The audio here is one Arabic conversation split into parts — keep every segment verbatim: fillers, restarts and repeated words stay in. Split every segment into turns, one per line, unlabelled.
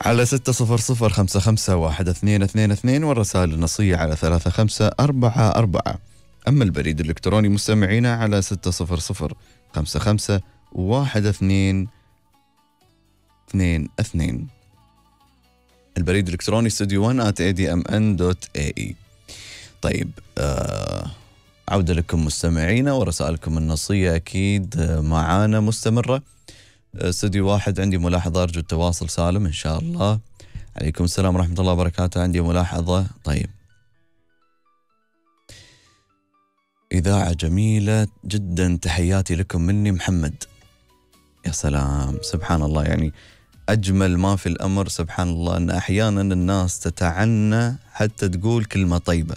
على ستة صفر صفر خمسة خمسة واحد اثنين اثنين اثنين، والرسائل النصية على ثلاثة خمسة أربعة أربعة. أما البريد الإلكتروني مستمعينا على ستة صفر صفر خمسة خمسة واحد اثنين اثنين اثنين. البريد الإلكتروني استوديو ون آت إيه دي إم إن دوت إيه إي. طيب آه عودة لكم مستمعينا، ورسائلكم النصية أكيد معانا مستمرة. استوديو واحد عندي ملاحظة، أرجو التواصل سالم إن شاء الله. عليكم السلام ورحمة الله وبركاته. عندي ملاحظة. طيب، إذاعة جميلة جدا، تحياتي لكم مني محمد. يا سلام، سبحان الله، يعني أجمل ما في الأمر سبحان الله أن أحيانا الناس تتعنى حتى تقول كلمة طيبة.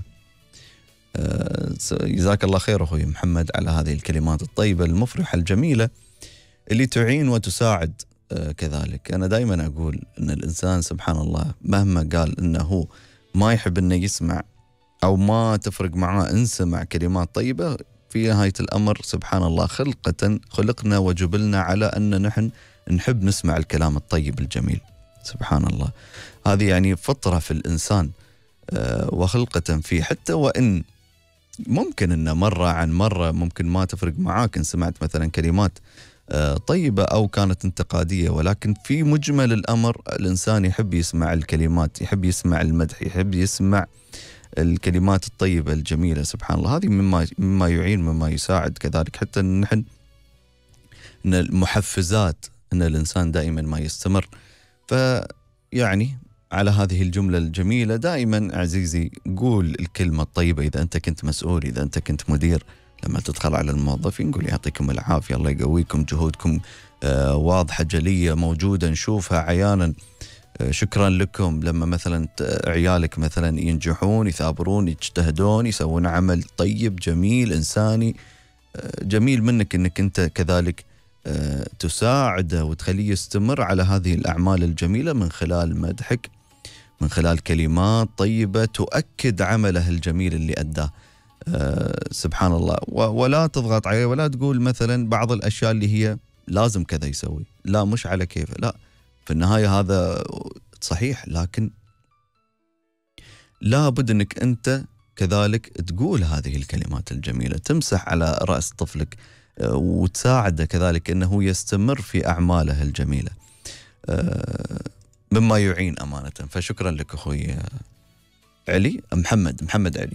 جزاك الله خير أخوي محمد على هذه الكلمات الطيبة المفرحة الجميلة اللي تعين وتساعد. كذلك أنا دائما أقول أن الإنسان سبحان الله مهما قال أنه ما يحب أنه يسمع أو ما تفرق معاه إن سمع كلمات طيبة، في نهاية الأمر سبحان الله خلقة خلقنا وجبلنا على أن نحن نحب نسمع الكلام الطيب الجميل. سبحان الله، هذه يعني فطرة في الإنسان وخلقة فيه، حتى وإن ممكن أن مرة عن مرة ممكن ما تفرق معاك إن سمعت مثلا كلمات طيبة أو كانت انتقادية، ولكن في مجمل الأمر الإنسان يحب يسمع الكلمات، يحب يسمع المدح، يحب يسمع الكلمات الطيبة الجميلة. سبحان الله، هذه مما مما يعين مما يساعد كذلك، حتى أن نحن أن المحفزات أن الإنسان دائما ما يستمر. فيعني على هذه الجملة الجميلة دائما عزيزي قول الكلمة الطيبة. إذا أنت كنت مسؤول، إذا أنت كنت مدير، لما تدخل على الموظفين قول يعطيكم العافية، الله يقويكم، جهودكم آه واضحة جلية موجودة نشوفها عيانا، آه شكرا لكم. لما مثلا عيالك مثلا ينجحون، يثابرون، يجتهدون، يسوون عمل طيب جميل إنساني آه جميل منك أنك أنت كذلك آه تساعده وتخليه يستمر على هذه الأعمال الجميلة من خلال مدحك، من خلال كلمات طيبة تؤكد عمله الجميل اللي أداه. أه سبحان الله، ولا تضغط عليه، ولا تقول مثلا بعض الأشياء اللي هي لازم كذا يسوي، لا مش على كيفه، لا في النهاية هذا صحيح، لكن لا بد أنك أنت كذلك تقول هذه الكلمات الجميلة، تمسح على رأس طفلك أه وتساعده كذلك أنه يستمر في أعماله الجميلة أه مما يعين أمانة. فشكرا لك أخوي علي محمد محمد علي.